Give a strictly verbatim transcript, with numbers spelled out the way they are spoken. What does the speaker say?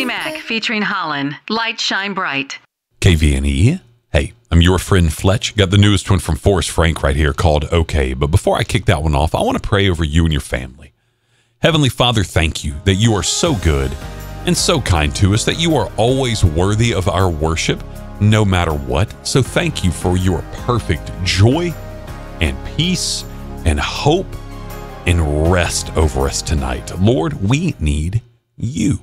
Mac featuring Holland. Light shine bright. K V N E. Hey, I'm your friend Fletch. Got the newest one from Forrest Frank right here called Okay. But before I kick that one off, I want to pray over you and your family. Heavenly Father, thank you that you are so good and so kind to us, that you are always worthy of our worship, no matter what. So thank you for your perfect joy and peace and hope and rest over us tonight. Lord, we need you.